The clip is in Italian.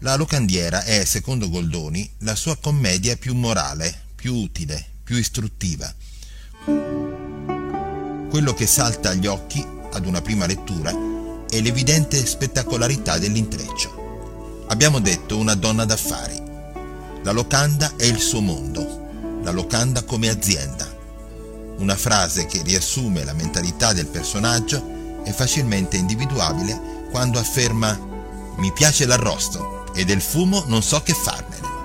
La locandiera è, secondo Goldoni, la sua commedia più morale, più utile, più istruttiva. Quello che salta agli occhi ad una prima lettura è l'evidente spettacolarità dell'intreccio. Abbiamo detto una donna d'affari. La locanda è il suo mondo, la locanda come azienda. Una frase che riassume la mentalità del personaggio è facilmente individuabile quando afferma: «Mi piace l'arrosto e del fumo non so che farne».